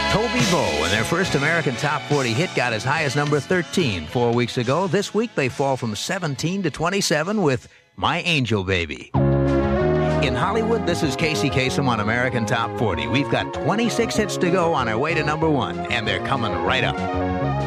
Toby Bo and their first American Top 40 hit got as high as number 13 4 weeks ago. This week they fall from 17 to 27 with My Angel Baby. In Hollywood, this is Casey Kasem on American Top 40. We've got 26 hits to go on our way to number 1, and they're coming right up.